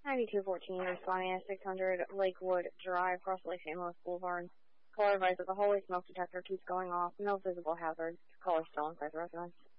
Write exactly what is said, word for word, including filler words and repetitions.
ninety-two fourteen, responding at six hundred Lakewood Drive, across Lake Saint Louis Boulevard. Caller advised that the hallway smoke detector keeps going off. No visible hazards. Caller still inside the residence.